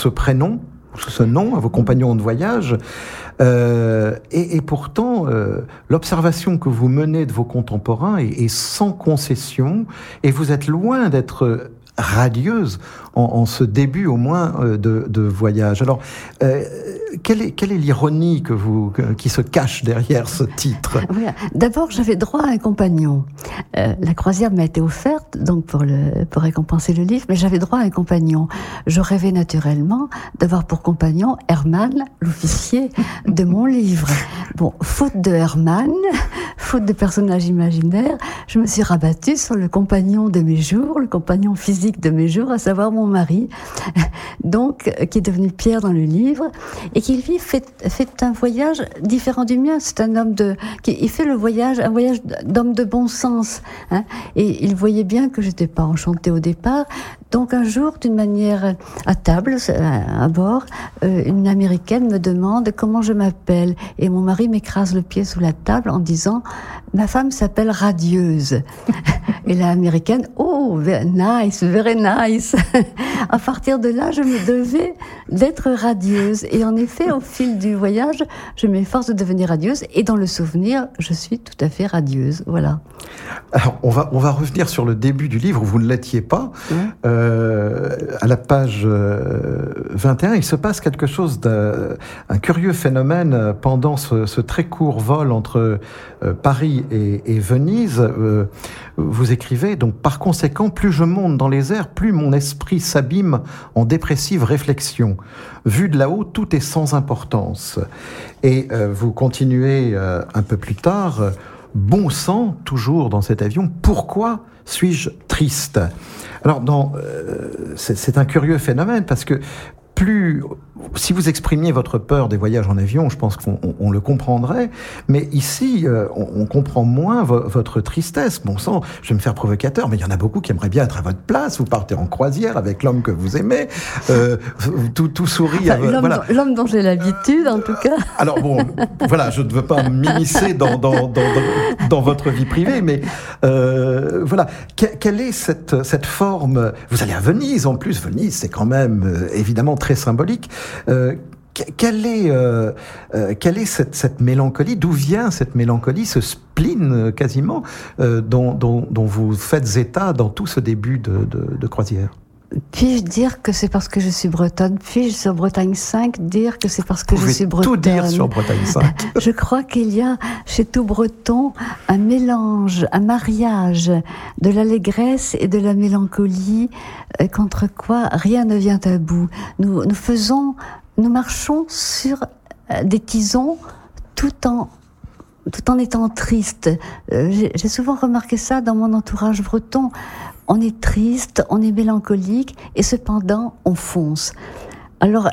ce prénom, ce nom à vos compagnons de voyage. Et pourtant, l'observation que vous menez de vos contemporains est sans concession, et vous êtes loin d'être radieuse en ce début au moins de voyage. Alors, quelle est l'ironie qui se cache derrière ce titre ? Voilà. D'abord, j'avais droit à un compagnon. La croisière m'a été offerte donc pour récompenser le livre, mais j'avais droit à un compagnon. Je rêvais naturellement d'avoir pour compagnon Hermann, l'officier de mon livre. Bon, faute de Hermann, faute de personnage imaginaire, je me suis rabattue sur le compagnon de mes jours, le compagnon physique de mes jours, à savoir mon mari, donc qui est devenu Pierre dans le livre, et qui lui fait un voyage différent du mien. C'est un homme il fait un voyage d'homme de bon sens, hein, et il voyait bien que j'étais pas enchantée au départ. Donc un jour, d'une manière à table, à bord, une Américaine me demande comment je m'appelle, et mon mari m'écrase le pied sous la table en disant « Ma femme s'appelle Radieuse ». Et l'Américaine « Oh, nice, very nice ». À partir de là, je me devais d'être radieuse. Et en effet, au fil du voyage, je m'efforce de devenir radieuse. Et dans le souvenir, je suis tout à fait radieuse. Voilà. Alors, on va revenir sur le début du livre, où vous ne l'étiez pas. À la page 21, il se passe quelque chose un curieux phénomène pendant ce très court vol entre Paris et Venise. Vous écrivez, donc, par conséquent, plus je monte dans les airs, plus mon esprit s'abîme en dépressive réflexion. Vu de là-haut, tout est sans importance. Et vous continuez un peu plus tard, bon sang, toujours dans cet avion, pourquoi suis-je triste ? Alors, c'est un curieux phénomène, parce que si vous exprimiez votre peur des voyages en avion, je pense qu'on le comprendrait, mais ici, on comprend moins votre tristesse. Bon sang, je vais me faire provocateur, mais il y en a beaucoup qui aimeraient bien être à votre place. Vous partez en croisière avec l'homme que vous aimez, tout sourit. Enfin, l'homme dont j'ai l'habitude, en tout cas. Alors bon, voilà, je ne veux pas m'immiscer dans votre vie privée, mais voilà, quelle est cette forme ? Vous allez à Venise, en plus. Venise, c'est quand même évidemment très symbolique. Quelle est cette mélancolie ? D'où vient cette mélancolie, ce spleen quasiment dont vous faites état dans tout ce début de croisière ? Puis-je dire que c'est parce que je suis bretonne ? Puis-je, sur Bretagne 5, dire que c'est parce que je suis bretonne ? Vous pouvez tout dire sur Bretagne 5. Je crois qu'il y a chez tout breton un mélange, un mariage de l'allégresse et de la mélancolie, contre quoi rien ne vient à bout. Nous marchons sur des tisons tout en étant triste. J'ai souvent remarqué ça dans mon entourage breton. On est triste, on est mélancolique, et cependant, on fonce. Alors,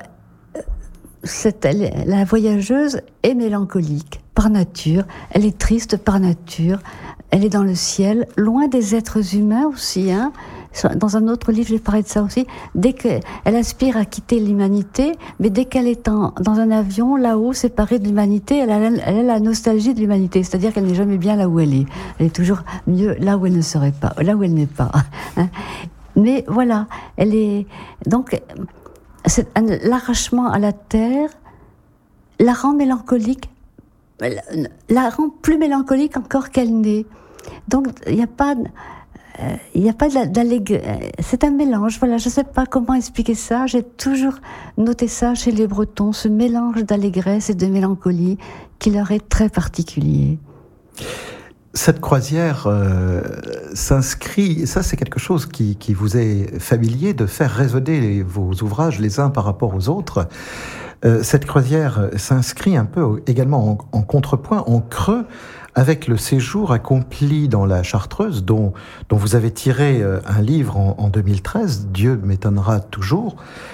la voyageuse est mélancolique par nature, elle est triste par nature, elle est dans le ciel, loin des êtres humains aussi, hein. Dans un autre livre, j'ai parlé de ça aussi. Dès qu'elle aspire à quitter l'humanité, mais dès qu'elle est dans un avion, là-haut, séparée de l'humanité, elle a la nostalgie de l'humanité. C'est-à-dire qu'elle n'est jamais bien là où elle est. Elle est toujours mieux là où elle ne serait pas, là où elle n'est pas. Hein. Mais voilà, elle est... Donc, l'arrachement à la terre la rend mélancolique, la rend plus mélancolique encore qu'elle n'est. Donc, il n'y a pas d'allégresse. C'est un mélange, voilà, je ne sais pas comment expliquer ça. J'ai toujours noté ça chez les Bretons, ce mélange d'allégresse et de mélancolie qui leur est très particulier. Cette croisière s'inscrit, ça c'est quelque chose qui vous est familier, de faire résonner vos ouvrages les uns par rapport aux autres. Cette croisière s'inscrit un peu également en contrepoint, en creux, avec le séjour accompli dans la Chartreuse, dont vous avez tiré un livre en 2013, « Dieu m'étonnera toujours ».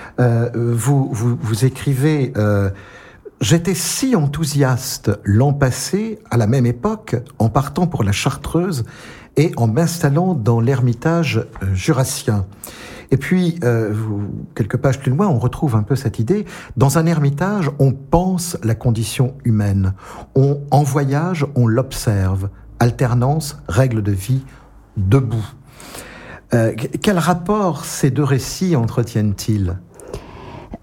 Vous écrivez « J'étais si enthousiaste l'an passé, à la même époque, en partant pour la Chartreuse et en m'installant dans l'Ermitage jurassien ». Et puis, quelques pages plus loin, on retrouve un peu cette idée. Dans un ermitage, on pense la condition humaine. En voyage, on l'observe. Alternance, règle de vie, debout. Quel rapport ces deux récits entretiennent-ils ?